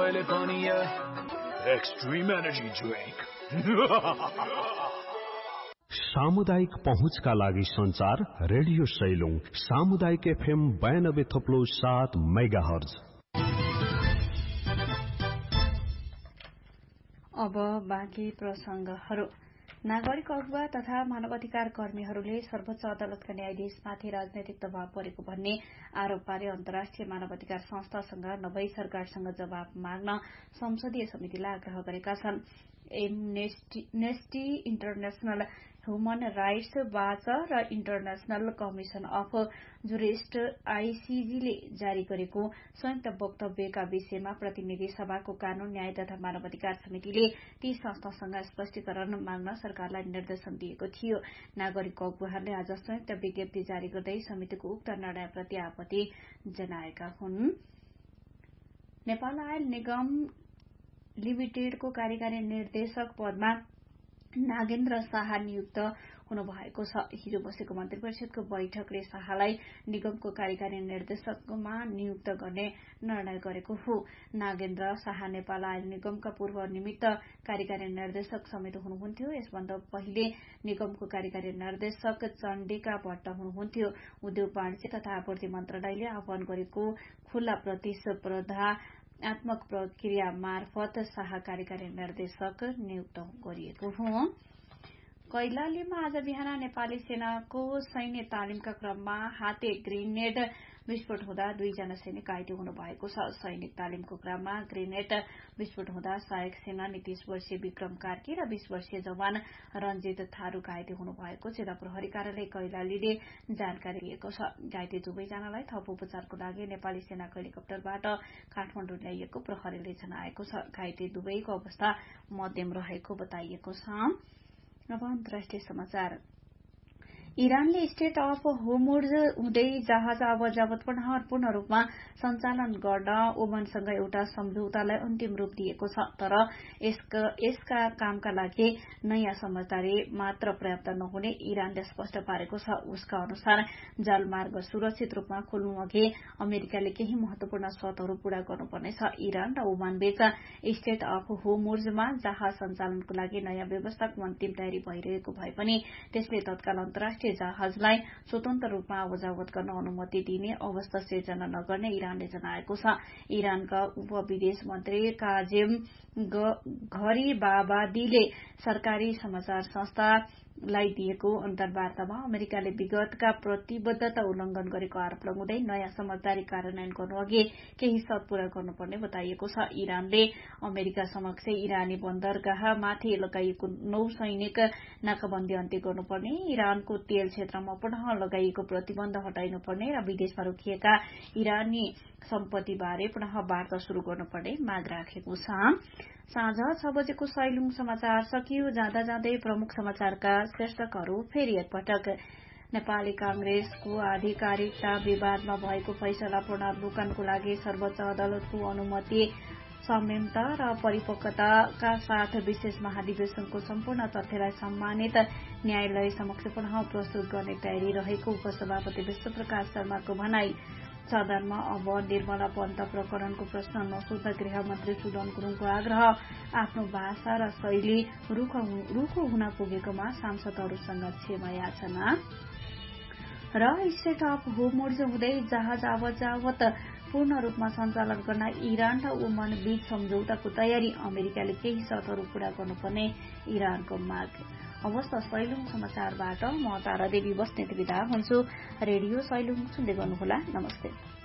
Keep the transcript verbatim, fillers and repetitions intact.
जहिले पनि extreme energy drink. सामुदायिक पहुँचका लागि संचार रेडियो सैलुङ सामुदायिक एफएम बयानब्बे थप्लो सात मेगा हर्ज। अब बाँकी प्रसंगहरू। नागरिक अगुवा तथा मानवाधिकार कर्मीहरूले सर्वोच्च अदालतका न्यायाधीशमाथि राजनैतिक दबाव परेको भन्ने आरोप पारे अन्तर्राष्ट्रिय मानवाधिकार संस्थासँग नभई सरकारसँग जवाब माग्न संसदीय समितिलाई आग्रह गरेका छन्। Amnesty international, human rights watch र इन्टरनेशनल कमिशन अफ जुरिस्ट आईसीजीले जारी गरेको संयुक्त वक्तव्यका विषयमा प्रतिनिधि सभाको कानून, न्याय तथा मानवाधिकार समितिले ती संस्थासँग स्पष्टीकरण माग्न सरकारलाई निर्देशन दिएको थियो। नागरिक अगुवाहरूले आज संयुक्त विज्ञप्ति जारी गर्दै समितिको उक्त निर्णयप्रति आपत्ति जनाएका हुन्। नेपाल आयल निगम लिमिटेडको कार्यकारी निर्देशक पदमा नागेन्द्र शाह नियुक्त हुनुभएको छ। हिजो बसेको मन्त्री परिषदको बैठकले शाहलाई निगमको कार्यकारी निर्देशकमा नियुक्त गर्ने निर्णय गरेको हो। नागेन्द्र शाह नेपाल आयल निगमका पूर्व निमित्त कार्यकारी निर्देशक समेत हुनुहुन्थ्यो। यसभन्दा पहिले निगमको कार्यकारी निर्देशक चण्डिका भट्ट हुनुहुन्थ्यो। उद्योग वाणिज्य तथा आपूर्ति मन्त्रालयले आह्वान गरेको खुल्ला प्रतिस्पर्धा आत्मक प्रक्रिया मार्फत शाह कार्यकारी निर्देशक नियुक्त गरिएको हो। कैलालीमा आज बिहान नेपाली सेनाको सैन्य तालिमका क्रममा हाते ग्रेनेड विस्फोट हुँदा दुईजना सैनिक घाइते हुनुभएको छ। सैनिक तालिमको क्रममा ग्रेनेड विस्फोट हुँदा सहायक सेनानी तीस वर्षीय विक्रम कार्की र बीस वर्षीय जवान रञ्जित थारू घाइते हुनुभएको जिल्ला प्रहरी कार्यालय कैलालीले जानकारी दिएको छ। घाइते दुवैजनालाई थप उपचारको लागि नेपाली सेनाको हेलिकप्टरबाट काठमाडौँ ल्याइएको प्रहरीले जनाएको छ। घाइते दुवैको अवस्था मध्यम रहेको बताइएको छ। अब अन्तर्राष्ट्रिय समाचार। इरानले स्टेट अफ होर्मुज हुँदै जहाज आवाजावत पूर्ण रूपमा सञ्चालन गर्न ओमनसँग एउटा सम्झौतालाई अन्तिम रूप दिएको छ। तर यसका कामका लागि नयाँ समझदारी मात्र पर्याप्त नहुने इरानले स्पष्ट पारेको छ। उसका अनुसार जलमार्ग सुरक्षित रूपमा खोल्नु अघि अमेरिकाले केही महत्वपूर्ण शर्तहरू पूरा गर्नुपर्नेछ। इरान र ओमान बीच स्टेट अफ होर्मुजमा जहाज सञ्चालनको लागि नयाँ व्यवस्थाको अन्तिम तयारी भइरहेको भए पनि त्यसले तत्काल अन्तर्राष्ट्रिय जहाजलाई स्वतन्त्र रूपमा आवाजावत गर्न अनुमति दिने अवस्था सिर्जना नगर्ने इरानले जनाएको छ। इरानका उप विदेश मन्त्री काजिम घरिबाबादीले सरकारी समाचार संस्थालाई दिएको अन्तर्वार्तामा अमेरिकाले विगतका प्रतिबद्धता उल्लंघन गरेको आरोप लगाउँदै नयाँ समझदारी कार्यान्वयन गर्नु अघि केही शर्त पूरा गर्नुपर्ने बताइएको छ। इरानले अमेरिका समक्ष इरानी बन्दरगाहमाथि लगाइएको नौसैनिक नाकाबन्दी अन्त्य गर्नुपर्ने, इरानको तेल क्षेत्रमा पुनः लगाइएको प्रतिबन्ध हटाइनुपर्ने र विदेशमा रोकिएका इरानी सम्पत्तिबारे पुनः वार्ता शुरू गर्नुपर्ने माग राखेको छ। साँझ छ बजेको सैलुङ समाचार सकियो। जाँदा जाँदै प्रमुख समाचारका शीर्षकहरू फेरि एकपटक। नेपाली कांग्रेसको आधिकारिकता विवादमा भएको फैसला पुनर्वलोकनको लागि सर्वोच्च अदालतको अनुमति संयमता र परिपक्वताका साथ विशेष महाधिवेशनको सम्पूर्ण तथ्यलाई सम्मानित न्यायालय समक्ष पुनः प्रस्तुत गर्ने तयारी रहेको उपसभापति विश्वप्रकाश शर्माको भनाई। सदनमा अब निर्मला पन्त प्रकरणको प्रश्न नसोध्दा गृहमन्त्री सुदन गुरूङको आग्रह। आफ्नो भाषा र शैली रूखो हुन पुगेकोमा सांसदहरूसँग क्षमा याचना। र स्टेट अफ होर्मुज हुँदै जहाज आवाजावत पूर्ण रूपमा सञ्चालन गर्न इरान र ओमान बीच सम्झौताको तयारी। अमेरिकाले केही शर्तहरू पूरा गर्नुपर्ने इरानको माग। अवस्था सैलुङ समाचारबाट म तारा देवी बस्नेत बिदा हुन्छु। रेडियो सैलुङ सुन्दै गर्नुहोला। नमस्ते।